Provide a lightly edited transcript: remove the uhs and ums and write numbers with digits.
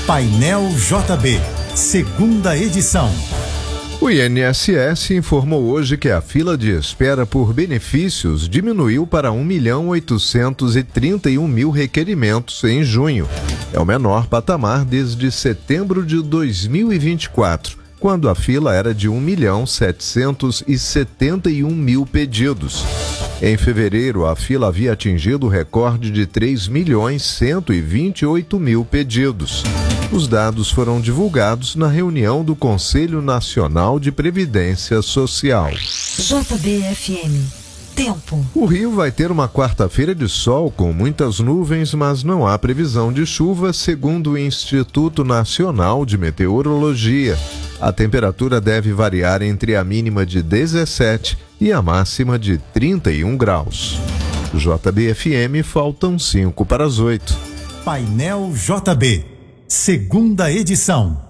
Painel JB, segunda edição. O INSS informou hoje que a fila de espera por benefícios diminuiu para 1.831.000 requerimentos em junho. É o menor patamar desde setembro de 2024, quando a fila era de 1.771.000 pedidos. Em fevereiro, a fila havia atingido o recorde de 3.128.000 pedidos. Os dados foram divulgados na reunião do Conselho Nacional de Previdência Social. JBFM. Tempo. O Rio vai ter uma quarta-feira de sol com muitas nuvens, mas não há previsão de chuva, segundo o Instituto Nacional de Meteorologia. A temperatura deve variar entre a mínima de 17 e a máxima de 31 graus. JBFM, faltam 5 para as 8. Painel JB, segunda edição.